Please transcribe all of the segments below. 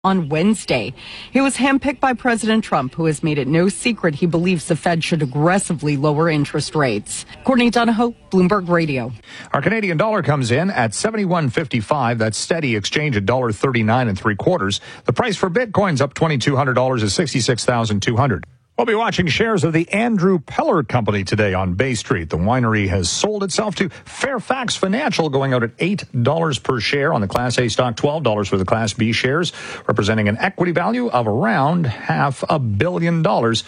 on Wednesday. He was handpicked by President Trump, who has made it no secret he believes the Fed should aggressively lower interest rates. Courtney Donahoe, Bloomberg Radio. Our Canadian dollar comes in at 71.55. That's steady exchange at $1.39 3/4. The price for Bitcoin's up $2,200 is $66,200. We'll be watching shares of the Andrew Peller Company today on Bay Street. The winery has sold itself to Fairfax Financial, going out at $8 per share on the Class A stock, $12 for the Class B shares, representing an equity value of around $500 million,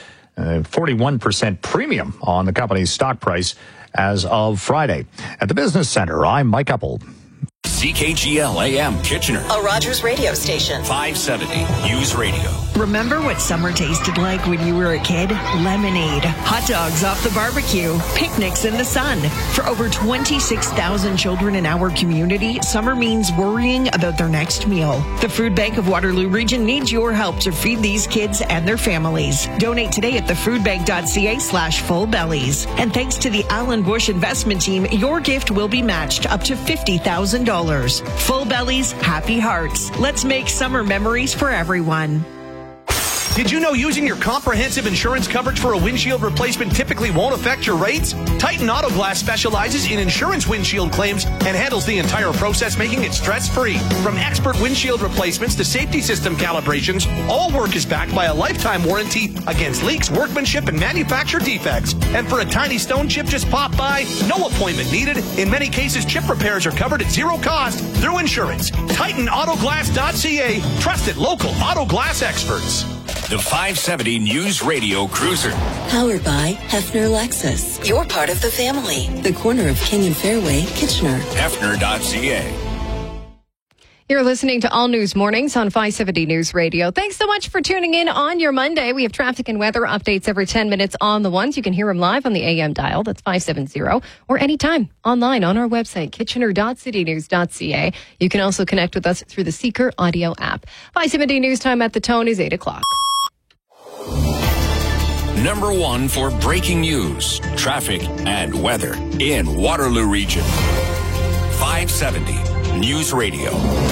41% premium on the company's stock price as of Friday. At the Business Center, I'm Mike Uppel. CKGL AM Kitchener, a Rogers radio station. 570 News Radio. Remember what summer tasted like when you were a kid? Lemonade, hot dogs off the barbecue, picnics in the sun. For over 26,000 children in our community, summer means worrying about their next meal. The Food Bank of Waterloo Region needs your help to feed these kids and their families. Donate today at thefoodbank.ca/fullbellies. And thanks to the Alan Bush Investment Team, your gift will be matched up to $50,000. Full bellies, happy hearts. Let's make summer memories for everyone. Did you know using your comprehensive insurance coverage for a windshield replacement typically won't affect your rates? Titan Auto Glass specializes in insurance windshield claims and handles the entire process, making it stress-free. From expert windshield replacements to safety system calibrations, all work is backed by a lifetime warranty against leaks, workmanship, and manufacturer defects. And for a tiny stone chip just pop by, no appointment needed. In many cases, chip repairs are covered at zero cost through insurance. TitanAutoGlass.ca. Trusted local auto glass experts. The 570 News Radio Cruiser. Powered by Hefner Lexus. You're part of the family. The corner of King and Fairway, Kitchener. Hefner.ca. You're listening to All News Mornings on 570 News Radio. Thanks so much for tuning in on your Monday. We have traffic and weather updates every 10 minutes on the ones. You can hear them live on the AM dial. That's 570. Or anytime online on our website, kitchener.citynews.ca. You can also connect with us through the Seeker audio app. 570 News Time at the tone is 8 o'clock. Number one for breaking news, traffic, and weather in Waterloo Region. 570 News Radio.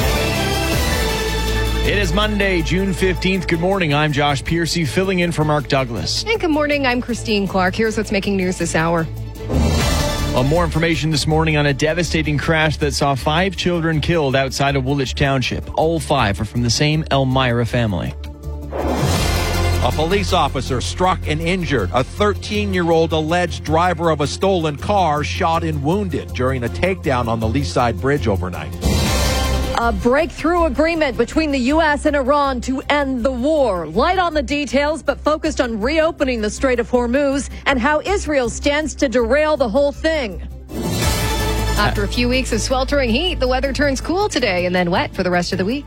It is Monday, June 15th. Good morning. I'm Josh Piercy, filling in for Mark Douglas. And good morning. I'm Christine Clark. Here's what's making news this hour. Well, more information this morning on a devastating crash that saw 5 children killed outside of Woolwich Township. All 5 are from the same Elmira family. A police officer struck and injured a 13-year-old alleged driver of a stolen car, shot and wounded during a takedown on the Leaside Bridge overnight. A breakthrough agreement between the U.S. and Iran to end the war. Light on the details, but focused on reopening the Strait of Hormuz and how Israel stands to derail the whole thing. After a few weeks of sweltering heat, the weather turns cool today and then wet for the rest of the week.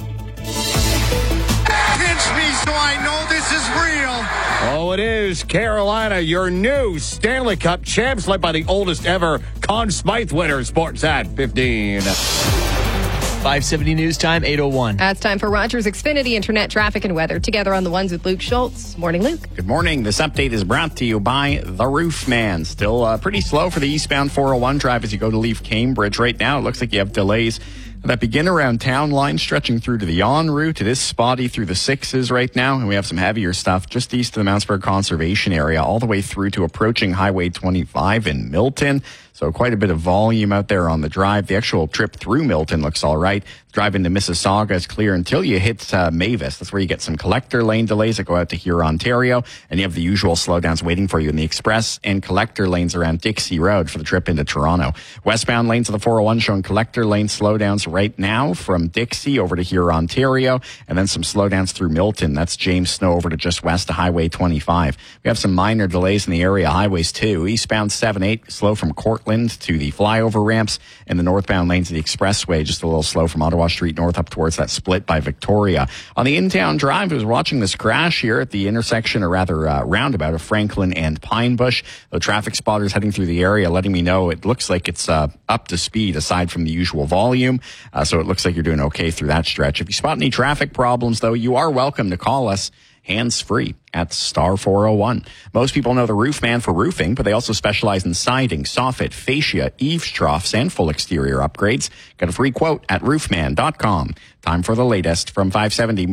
Pinch me so I know this is real. Oh, it is. Carolina, your new Stanley Cup champs, led by the oldest ever Conn Smythe winner. Sports at 15. 570 News Time, 8:01. It's time for Rogers Xfinity Internet Traffic and Weather. Together on the ones with Luke Schultz. Morning, Luke. Good morning. This update is brought to you by The Roof Man. Still pretty slow for the eastbound 401 drive as you go to leave Cambridge. Right now, it looks like you have delays that begin around Town Line, stretching through to the en route. It is spotty through the 6s right now, and we have some heavier stuff just east of the Mountsburg Conservation Area, all the way through to approaching Highway 25 in Milton. So quite a bit of volume out there on the drive. The actual trip through Milton looks all right. Drive into Mississauga is clear until you hit Mavis. That's where you get some collector lane delays that go out to Huron, Ontario. And you have the usual slowdowns waiting for you in the express and collector lanes around Dixie Road for the trip into Toronto. Westbound lanes of the 401 showing collector lane slowdowns right now from Dixie over to Huron, Ontario. And then some slowdowns through Milton. That's James Snow over to just west of Highway 25. We have some minor delays in the area. Highways 2. Eastbound 7-8 slow from Cortland to the flyover ramps. And the northbound lanes of the expressway just a little slow from Ottawa Street North up towards that split by Victoria. On the in-town drive, I was watching this crash here at the intersection, or rather roundabout of Franklin and Pine Bush. The traffic spotters heading through the area letting me know it looks like it's up to speed aside from the usual volume. So it looks like you're doing okay through that stretch. If you spot any traffic problems, though, you are welcome to call us. hands-free at star 401. Most people know the Roofman for roofing, but they also specialize in siding, soffit, fascia, eaves troughs, and full exterior upgrades. Get a free quote at roofman.com. Time for the latest from 570.